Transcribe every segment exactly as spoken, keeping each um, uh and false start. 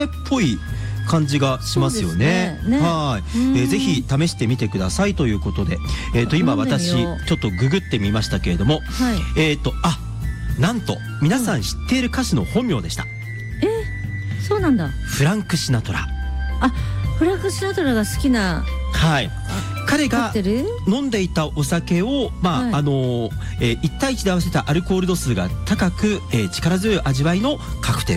ぽい感じがしますよね。 ねはい、えー、ぜひ試してみてくださいということで、えー、と今私ちょっとググってみましたけれども、はい、えっ、ー、とあなんと皆さん知っている歌手の本名でした。うん、 えそうなんだ。 フランク・シナトラ。 あ、フランク・シナトラが好きな。 はい。彼が飲んでいたお酒を、まあ、はい、あのー、えー、いち対いちで合わせたアルコール度数が高く、えー、力強い味わいのカクテル。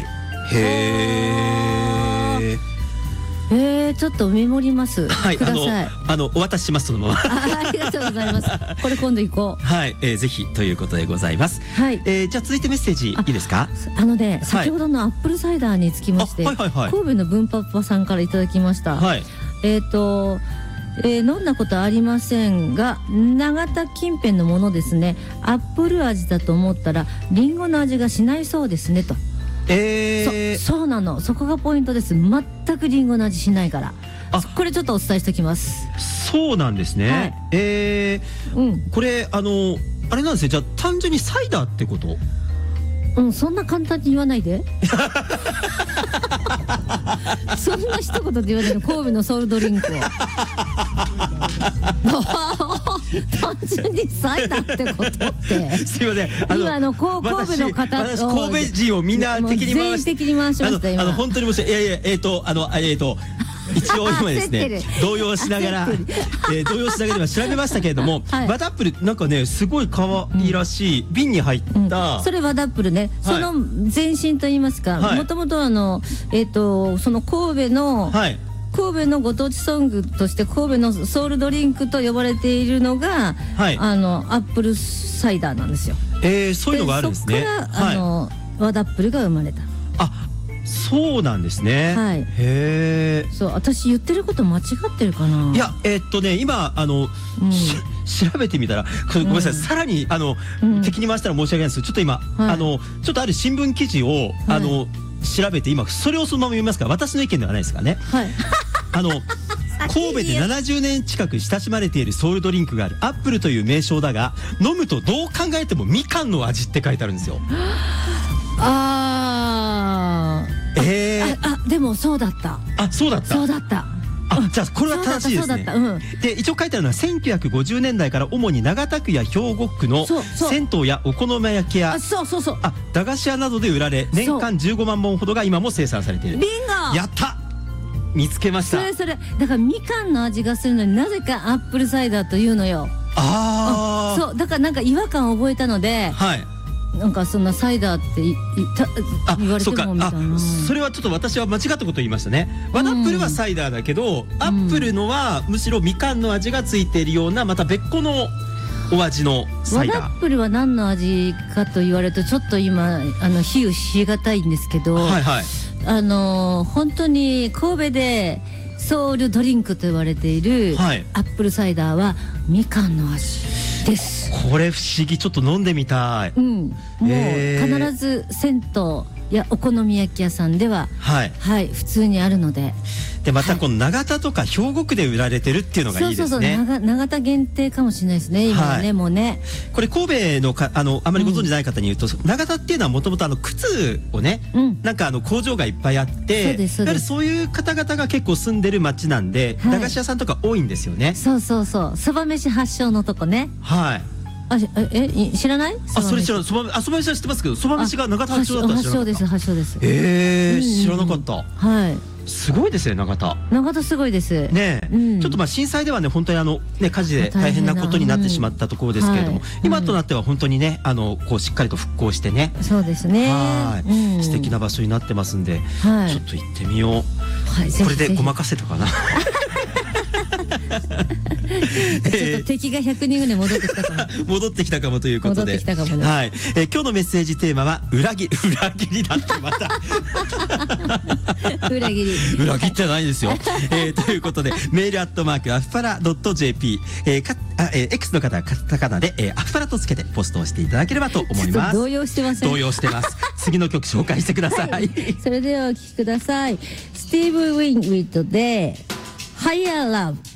へー。 えー、ちょっとメモります。はい、ください。 あの、あのお渡ししますそのまま。 あ, ありがとうございます。これ今度行こう。 はい、えー、ぜひということでございます。 はい。 えー、じゃあ続いてメッセージいいですか。 あ, あのね、先ほどのアップルサイダーにつきまして、はいはいはいはい、神戸の文パパさんからいただきました。はい。えっ、ー、と。えー、飲んだことありませんが、長田近辺のものですね。アップル味だと思ったらリンゴの味がしないそうですねと。 えー、 そ, そうなの、そこがポイントです。全くリンゴの味しないから。あ、これちょっとお伝えしておきます。 そうなんですね。はい、えー、うん、これあのあれなんですね。じゃあ単純にサイダーってこと？ うん、そんな簡単に言わないで。そんな一言で言わないの。神戸のソウルドリンクを。単純にサイダーってことって。 すいません。 あの今の神戸の方、 私神戸人をみんな敵に回し全員的に回しました今。 あの本当に申し訳ない。いやいやえっ、ー、とあのえっ、ー、と。一応今ですね動揺しながら、えー、動揺しながら今調べましたけれども、はい、ワダップルなんかねすごい可愛らしい、うん、瓶に入った、 うん、それワダップルね、はい、その前身といいますか、もともとあのえっ、ー、とその神戸の、はい、神戸のご当地ソングとして神戸のソウルドリンクと呼ばれているのが、はい、あのアップルサイダーなんですよ。 えー、そういうのがあるんですね。 そこからあの、はい、ワダップルが生まれた。 あ、そうなんですね。 はい。 へえ。 そう、私言ってること間違ってるかな。 いや、えー、っとね、今あの、うん、調べてみたら、ごめんなさい、うん、さらにあの、うん、敵に回したら申し訳ないんですけど、ちょっと今、はい、あのちょっとある新聞記事を、はい、あの調べて今それをそのまま読みますから、私の意見ではないですからね。はい。あの。神戸でななじゅうねん近く親しまれているソウルドリンクがあるアップルという名称だが、飲むとどう考えてもみかんの味って書いてあるんですよ。 あー、えー、あ, あでもそうだった。 あ、そうだった。 そうだった。 あ、じゃあこれは正しいですね。うん、で一応書いてあるのはせんきゅうひゃくごじゅうねんだいから主に長田区や兵庫区の銭湯やお好み焼き屋、 そうそうそう、 あ、駄菓子屋などで売られ、年間じゅうごまんぼんほどが今も生産されている。 ビンゴ。 やった。見つけました。 それそれだからみかんの味がするのになぜかアップルサイダーというのよ。 ああ、 そうだからなんか違和感を覚えたので、はい、なんかそんなサイダーっていいた言われてもみたいな。 それはちょっと私は間違ったこと言いましたね。ワダップルはサイダーだけど、うん、アップルのはむしろみかんの味がついているようなまた別個のお味のサイダー。 ワダップルは何の味かと言われるとちょっと今あの比喩しがたいんですけど、はいはい、あの本当に神戸でソウルドリンクと言われているアップルサイダーはみかんの味です。 これ不思議、ちょっと飲んでみたい。 うん、もう必ず銭湯やお好み焼き屋さんでは、はい、はい、普通にあるので。 でまたこの長田とか兵庫区で売られてるっていうのがいいですね。そうそうそう、 長, 長田限定かもしれないですね今はね、はい、もうね。 これ神戸のかあのあまりご存知ない方に言うと、うん、長田っていうのはもともと靴をね、うん、なんかあの工場がいっぱいあって、そうですそういう方々が結構住んでる町なんで、はい、駄菓子屋さんとか多いんですよね。 そうそうそう、そば飯発祥のとこね。 はい。 あ、え、知らない？ あ、それ知らない。そば、あ、そば飯は知ってますけど、そば飯が長田発祥だったら知らなかった。 発祥です、発祥です。 ええ、知らなかった。 はい。 すごいですね、長田。 長田すごいです。 ね、ちょっとまあ震災ではね、本当にあのね火事で大変なことになってしまったところですけれども、今となっては本当にね、あのこうしっかりと復興してね。 そうですね。 はい、素敵な場所になってますんで、ちょっと行ってみよう。はい、これでごまかせたかな。 ちょっと敵がひゃくにんぐらい戻ってきたかも。 戻ってきたかもということで。 戻ってきたかもね。 はい、えー、今日のメッセージテーマは裏切り、裏切りだってまた。 裏切り。 裏切ってないですよ。えー、ということでメールアットマークアフパラドットジェーピー、えー、かあ、えー、X の方はカタカナで、えー、アフパラとつけてポストをしていただければと思います。 動揺してません？ 動揺してます。次の曲紹介してください。はい、 それではお聴きください。スティーブ・ウィンウィットで Higher Love。